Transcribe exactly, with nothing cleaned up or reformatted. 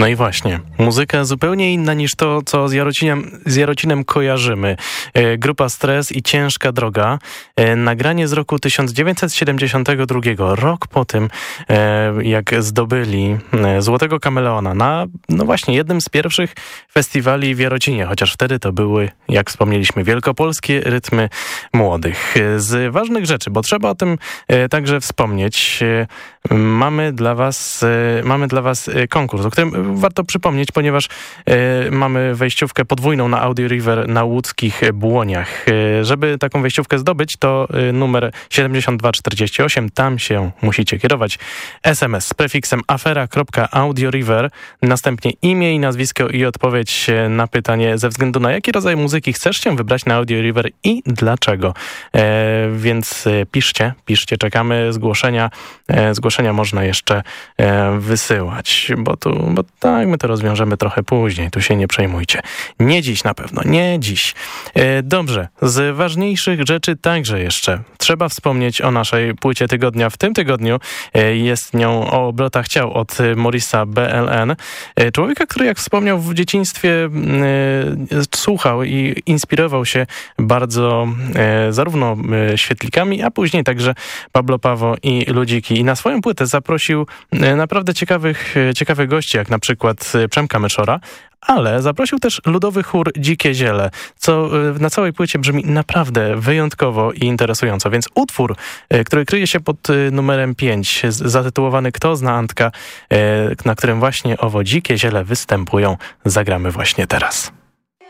No i właśnie, muzyka zupełnie inna niż to, co z Jarocinem, z Jarocinem kojarzymy. E, grupa Stres i Ciężka droga. E, nagranie z roku tysiąc dziewięćset siedemdziesiątego drugiego, rok po tym, e, jak zdobyli e, Złotego Kameleona na, no właśnie, jednym z pierwszych festiwali w Jarocinie, chociaż wtedy to były, jak wspomnieliśmy, wielkopolskie rytmy młodych. E, z ważnych rzeczy, bo trzeba o tym e, także wspomnieć, e, mamy dla was, e, mamy dla was konkurs, o którym warto przypomnieć, ponieważ e, mamy wejściówkę podwójną na Audio River na łódzkich Błoniach. E, żeby taką wejściówkę zdobyć, to e, numer siedemdziesiąt dwa czterdzieści osiem, tam się musicie kierować. S M S z prefiksem afera.audioriver, następnie imię i nazwisko i odpowiedź na pytanie, ze względu na jaki rodzaj muzyki chcesz się wybrać na Audio River i dlaczego. E, więc piszcie, piszcie, czekamy. Zgłoszenia, e, zgłoszenia można jeszcze e, wysyłać, bo tu, bo tak, my to rozwiążemy trochę później, tu się nie przejmujcie. Nie dziś na pewno, nie dziś. E, dobrze, z ważniejszych rzeczy także jeszcze trzeba wspomnieć o naszej płycie tygodnia. W tym tygodniu e, jest nią O obrotach ciał od Morisa B L N. E, człowieka, który, jak wspomniał, w dzieciństwie e, słuchał i inspirował się bardzo e, zarówno e, świetlikami, a później także Pablo Pawo i Ludziki. I na swoją płytę zaprosił e, naprawdę ciekawych, e, ciekawych gości, jak na przykład Przemka Meczora, ale zaprosił też ludowy chór Dzikie Ziele, co na całej płycie brzmi naprawdę wyjątkowo i interesująco. Więc utwór, który kryje się pod numerem pięć, zatytułowany Kto zna Antka, na którym właśnie owo Dzikie Ziele występują, zagramy właśnie teraz.